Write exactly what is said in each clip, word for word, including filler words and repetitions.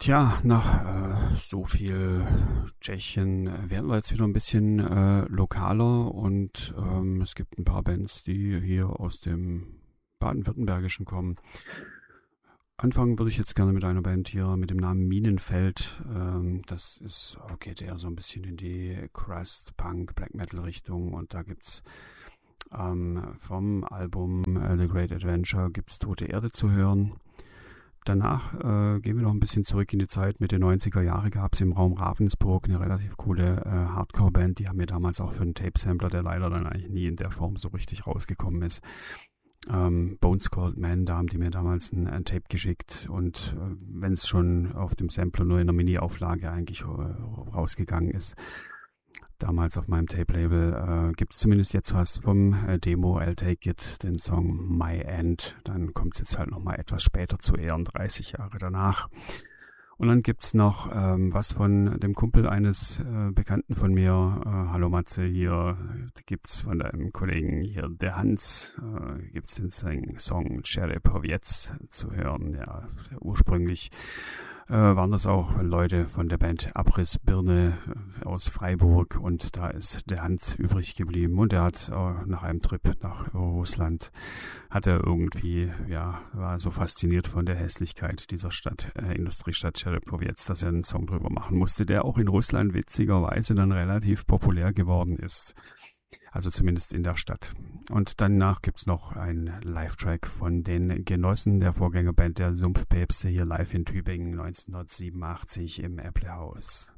Tja, nach äh, so viel Tschechien äh, werden wir jetzt wieder ein bisschen äh, lokaler und ähm, es gibt ein paar Bands, die hier aus dem Baden-Württembergischen kommen. Anfangen würde ich jetzt gerne mit einer Band hier mit dem Namen Minenfeld. Ähm, das ist, geht eher so ein bisschen in die Crust, Punk, Black Metal Richtung und da gibt's ähm, vom Album äh, The Great Adventure gibt's Tote Erde zu hören. Danach äh, gehen wir noch ein bisschen zurück in die Zeit. Mitte neunziger Jahre gab es im Raum Ravensburg eine relativ coole äh, Hardcore-Band. Die haben mir damals auch für einen Tape-Sampler, der leider dann eigentlich nie in der Form so richtig rausgekommen ist. Ähm, Bones Called Man, da haben die mir damals ein, ein Tape geschickt. Und äh, wenn es schon auf dem Sampler nur in einer Mini-Auflage eigentlich äh, rausgegangen ist, damals auf meinem Tape-Label, äh, gibt es zumindest jetzt was vom äh, Demo I'll Take It, den Song My End. Dann kommt es jetzt halt nochmal etwas später zu Ehren, dreißig Jahre danach. Und dann gibt's noch ähm, was von dem Kumpel eines äh, Bekannten von mir, äh, Hallo Matze, hier gibt's von deinem Kollegen hier, der Hans, äh, gibt's den Song Cherepovets zu hören. Ja, ursprünglich äh, waren das auch Leute von der Band Abrissbirne äh, aus Freiburg und da ist der Hans übrig geblieben und er hat äh, nach einem Trip nach Russland, hat er irgendwie, ja, war so fasziniert von der Hässlichkeit dieser Stadt, äh, Industriestadt Cherepovets, dass er einen Song drüber machen musste, der auch in Russland witzigerweise dann relativ populär geworden ist. Also zumindest in der Stadt. Und danach gibt's noch einen Live-Track von den Genossen der Vorgängerband der Sumpfpäpste hier live in Tübingen neunzehnhundertsiebenundachtzig im Äpplehaus.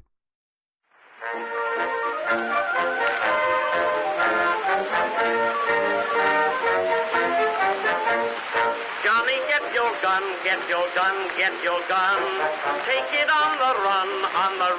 Johnny, get your gun, get your gun, get your gun. Take it on the run, on the